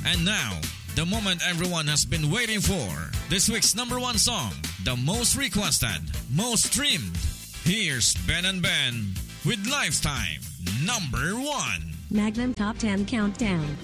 And now, the moment everyone has been waiting for. This week's number one song, the most requested, most streamed. Here's Ben and Ben with Lifetime number 1. Magnum Top 10 Countdown.